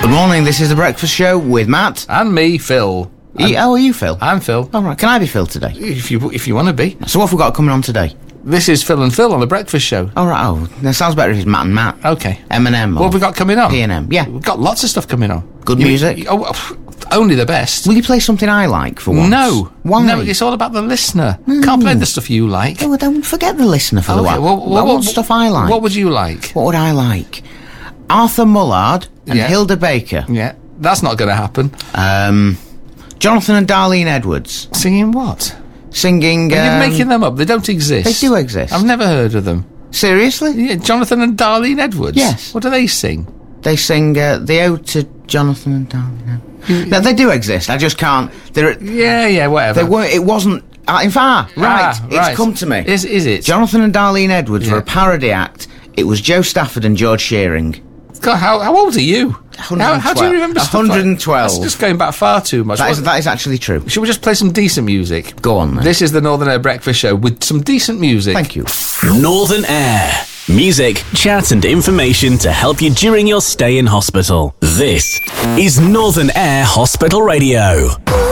Good morning, this is The Breakfast Show with Matt. And me, Phil. Are you Phil? I'm Phil. All right, can I be Phil today? If you want to be. So what have we got coming on today? This is Phil and Phil on The Breakfast Show. All right, that sounds better if it's Matt and Matt. Okay. M&M. What have we got coming on? P&M, yeah. We've got lots of stuff coming on. Good music? Only the best. Will you play something I like for once? No. Why? No, it's all about the listener. Can't play the stuff you like. Oh, don't forget the listener for the Okay, while. I want stuff I like. What would you like? What would I like? Arthur Mullard and Yeah. Hilda Baker. Yeah, that's not going to happen. Jonathan and Darlene Edwards. Singing what? Singing... You're making them up. They don't exist. They do exist. I've never heard of them. Seriously? Yeah, Jonathan and Darlene Edwards? Yes. What do they sing? They sing the ode to Jonathan and Darlene. No, they do exist. I just can't... Yeah, whatever. They weren't... It wasn't... in fact, right. It's come to me. Is it? Jonathan and Darlene Edwards were Yeah. a parody act. It was Joe Stafford and George Shearing. God, how old are you? How do you remember stuff 112. That's just going back far too much. That is actually true. Should we just play some decent music? Go on, then. This is the Northern Air Breakfast Show with some decent music. Thank you. Northern Air. Music, chat and information to help you during your stay in hospital. This is Northern Air Hospital Radio.